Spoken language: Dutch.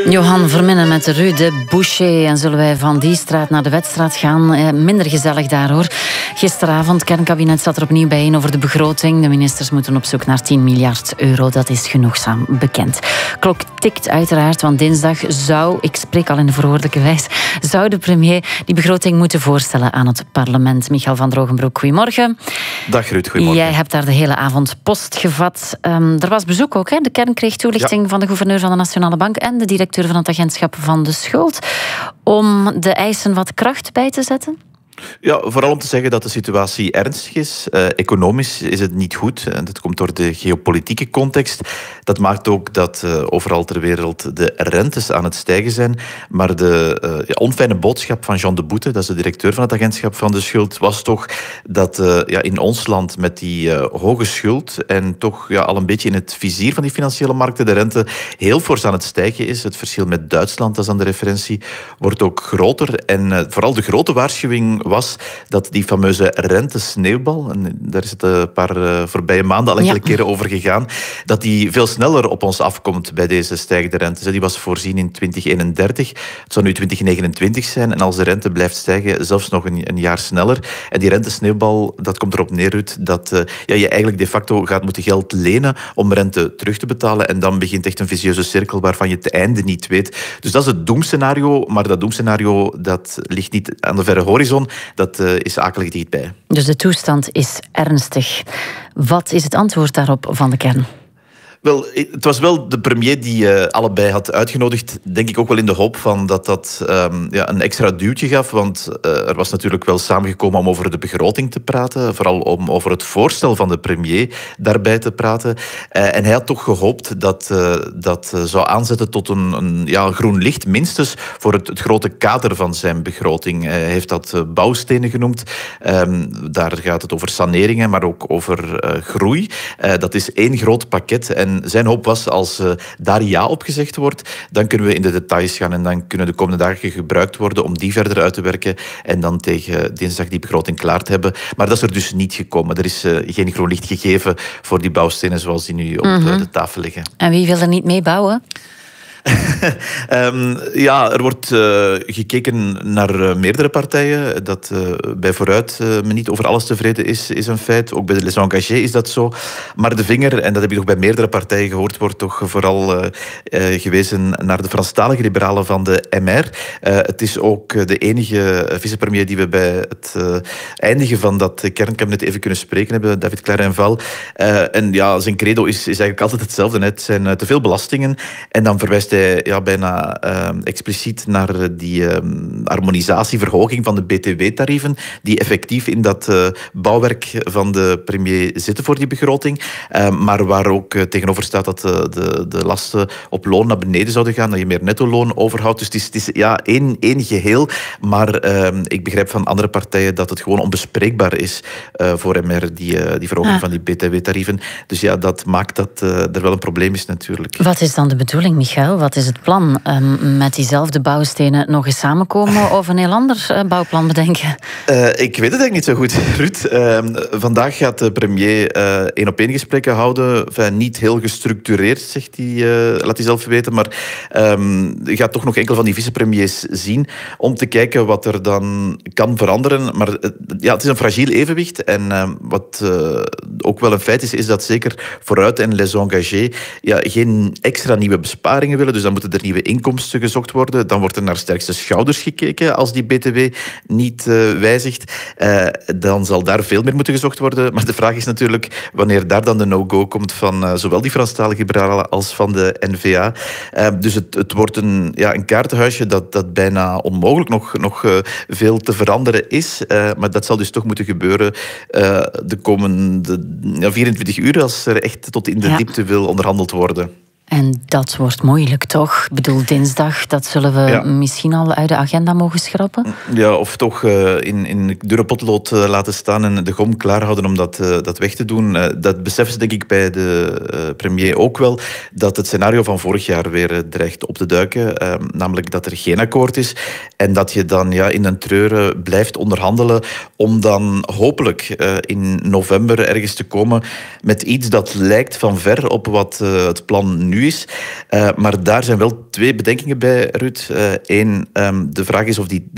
Johan Verminnen met Rue de Boucher. En zullen wij van die straat naar de Wetstraat gaan? Minder gezellig daar, hoor. Gisteravond, kernkabinet zat er opnieuw bijeen over de begroting. De ministers moeten op zoek naar 10 miljard euro. Dat is genoegzaam bekend. Klok tikt uiteraard, want dinsdag zou, ik spreek al in de verwoordelijke wijs, zou de premier die begroting moeten voorstellen aan het parlement. Michael van Drogenbroek, goedemorgen. Dag Ruud, goedemorgen. Jij hebt daar de hele avond post gevat. Er was bezoek ook, hè? De kern kreeg toelichting van de gouverneur van de Nationale Bank en de directeur van het agentschap van de schuld, om de eisen wat kracht bij te zetten? Ja, vooral om te zeggen dat de situatie ernstig is. Economisch is het niet goed. En dat komt door de geopolitieke context. Dat maakt ook dat overal ter wereld de rentes aan het stijgen zijn. Maar de onfijne boodschap van Jean de Boete, dat is de directeur van het agentschap van de schuld, was toch dat in ons land met die hoge schuld en toch al een beetje in het vizier van die financiële markten de rente heel fors aan het stijgen is. Het verschil met Duitsland, dat is dan de referentie, wordt ook groter. En vooral de grote waarschuwing was dat die fameuze rentesneeuwbal, en daar is het een paar voorbije maanden al enkele keren over gegaan, dat die veel sneller op ons afkomt bij deze stijgende rentes. Die was voorzien in 2031. Het zou nu 2029 zijn. En als de rente blijft stijgen, zelfs nog een jaar sneller. En die rentesneeuwbal, dat komt erop neer, Ruud, dat je eigenlijk de facto gaat moeten geld lenen om rente terug te betalen. En dan begint echt een vicieuze cirkel waarvan je het einde niet weet. Dus dat is het doemscenario. Maar dat doemscenario, dat ligt niet aan de verre horizon. Dat is akelig dichtbij. Dus de toestand is ernstig. Wat is het antwoord daarop van de kern? Wel, het was wel de premier die allebei had uitgenodigd. Denk ik ook wel in de hoop van dat een extra duwtje gaf. Want er was natuurlijk wel samengekomen om over de begroting te praten. Vooral om over het voorstel van de premier daarbij te praten. En hij had toch gehoopt dat zou aanzetten tot een groen licht. Minstens voor het grote kader van zijn begroting. Hij heeft dat bouwstenen genoemd. Daar gaat het over saneringen, maar ook over groei. Dat is één groot pakket. En zijn hoop was, als daar ja op gezegd wordt, dan kunnen we in de details gaan en dan kunnen de komende dagen gebruikt worden om die verder uit te werken en dan tegen dinsdag die begroting klaar te hebben. Maar dat is er dus niet gekomen. Er is geen groen licht gegeven voor die bouwstenen zoals die nu op de tafel liggen. En wie wil er niet mee bouwen? Er wordt gekeken naar meerdere partijen. Dat bij vooruit men niet over alles tevreden is een feit. Ook bij de Les Engagés is dat zo. Maar de vinger, en dat heb ik nog bij meerdere partijen gehoord, wordt toch vooral gewezen naar de Franstalige liberalen van de MR. Het is ook de enige vicepremier die we bij het eindigen van dat kernkabinet even kunnen spreken hebben, David Clarenval. En zijn credo is eigenlijk altijd hetzelfde. Het zijn te veel belastingen. En dan verwijst hij bijna expliciet naar die harmonisatieverhoging van de BTW-tarieven, die effectief in dat bouwwerk van de premier zitten voor die begroting, maar waar ook tegenover staat dat de lasten op loon naar beneden zouden gaan, dat je meer netto-loon overhoudt. Dus het is één geheel, maar ik begrijp van andere partijen dat het gewoon onbespreekbaar is voor MR, die verhoging van die BTW-tarieven. Dus dat maakt dat er wel een probleem is natuurlijk. Wat is dan de bedoeling, Michael? Wat is het plan? Met diezelfde bouwstenen nog eens samenkomen of een heel ander bouwplan bedenken? Ik weet het eigenlijk niet zo goed, Ruud. Vandaag gaat de premier 1-op-1 gesprekken houden. Niet heel gestructureerd, zegt hij, laat hij zelf weten. Maar hij gaat toch nog enkel van die vicepremiers zien om te kijken wat er dan kan veranderen. Maar het is een fragiel evenwicht. En wat ook wel een feit is dat zeker Vooruit en Les Engagés geen extra nieuwe besparingen willen. Dus dan moeten er nieuwe inkomsten gezocht worden. Dan wordt er naar sterkste schouders gekeken als die BTW niet wijzigt. Dan zal daar veel meer moeten gezocht worden. Maar de vraag is natuurlijk wanneer daar dan de no-go komt van zowel die Franstalige liberalen als van de N-VA. Dus het wordt een kaartenhuisje dat bijna onmogelijk nog veel te veranderen is. Maar dat zal dus toch moeten gebeuren de komende 24 uur als er echt tot in de diepte wil onderhandeld worden. En dat wordt moeilijk, toch? Ik bedoel, dinsdag, dat zullen we misschien al uit de agenda mogen schrappen? Ja, of toch in dure potlood laten staan en de gom klaarhouden om dat weg te doen. Dat beseffen ze, denk ik, bij de premier ook wel, dat het scenario van vorig jaar weer dreigt op te duiken. Namelijk dat er geen akkoord is en dat je dan in een treuren blijft onderhandelen om dan hopelijk in november ergens te komen met iets dat lijkt van ver op wat het plan nu nu is. Maar daar zijn wel twee bedenkingen bij, Ruud. Eén, de vraag is of die